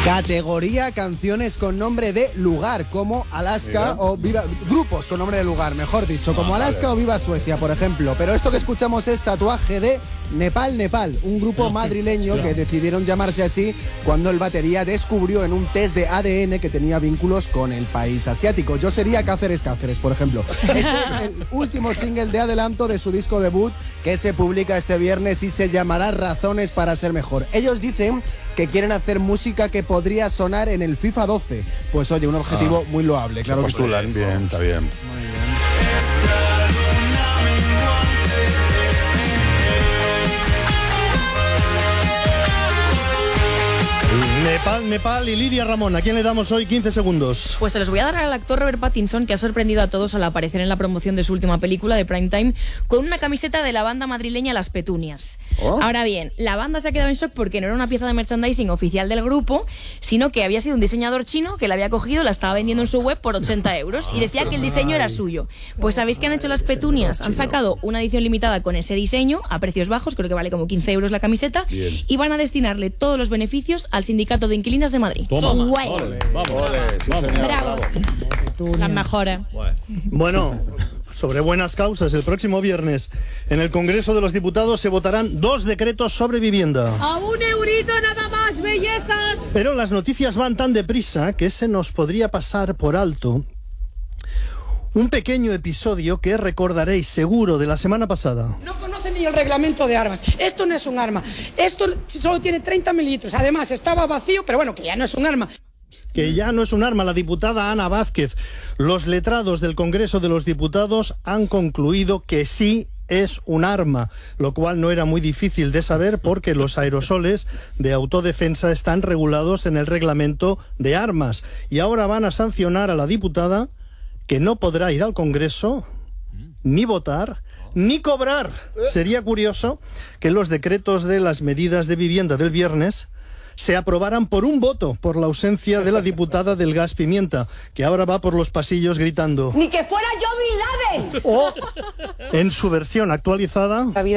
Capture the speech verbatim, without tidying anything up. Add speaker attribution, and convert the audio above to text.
Speaker 1: Categoría canciones con nombre de lugar, como Alaska Mira. o Viva... Grupos con nombre de lugar, mejor dicho, como ah, Alaska vale. o Viva Suecia, por ejemplo. Pero esto que escuchamos es Tatuaje de Nepal Nepal, un grupo madrileño que decidieron llamarse así cuando el batería descubrió en un test de A D N que tenía vínculos con el país asiático. Yo sería Cáceres Cáceres, por ejemplo. Este es el último single de adelanto de su disco debut, que se publica este viernes y se llamará Razones para ser mejor. Ellos dicen que quieren hacer música que podría sonar en el FIFA doce. Pues oye, un objetivo ah, muy loable, claro que sí.
Speaker 2: Bien, está bien. Muy bien. Nepal, Nepal y Lidia Ramón. ¿A quién le damos hoy quince segundos?
Speaker 3: Pues se los voy a dar al actor Robert Pattinson, que ha sorprendido a todos al aparecer en la promoción de su última película de Primetime con una camiseta de la banda madrileña Las Petunias. Oh. Ahora bien, la banda se ha quedado en shock porque no era una pieza de merchandising oficial del grupo, sino que había sido un diseñador chino que la había cogido, la estaba vendiendo en su web por ochenta euros y decía que el diseño era suyo. Pues ¿sabéis qué han hecho Las Petunias? Han sacado una edición limitada con ese diseño a precios bajos, creo que vale como quince euros la camiseta. Bien. Y van a destinarle todos los beneficios al sindicato de inquilinas de Madrid.
Speaker 2: Toma, guay. Ole, vamos, ole, vamos,
Speaker 3: bravo. Las mejores.
Speaker 2: Bueno, sobre buenas causas, el próximo viernes en el Congreso de los Diputados se votarán dos decretos sobre vivienda.
Speaker 4: A un eurito nada más, bellezas.
Speaker 2: Pero las noticias van tan deprisa que se nos podría pasar por alto un pequeño episodio que recordaréis seguro de la semana pasada.
Speaker 4: No conocen ni el reglamento de armas. Esto no es un arma. Esto solo tiene treinta mililitros. Además, estaba vacío, pero bueno, que ya no es un arma.
Speaker 2: Que ya no es un arma. La diputada Ana Vázquez. Los letrados del Congreso de los Diputados han concluido que sí es un arma, lo cual no era muy difícil de saber porque los aerosoles de autodefensa están regulados en el reglamento de armas. Y ahora van a sancionar a la diputada, que no podrá ir al Congreso, ni votar, ni cobrar. Sería curioso que los decretos de las medidas de vivienda del viernes se aprobaran por un voto, por la ausencia de la diputada del gas pimienta, que ahora va por los pasillos gritando
Speaker 4: ¡ni que fuera yo Bin Laden!
Speaker 2: O, en su versión actualizada...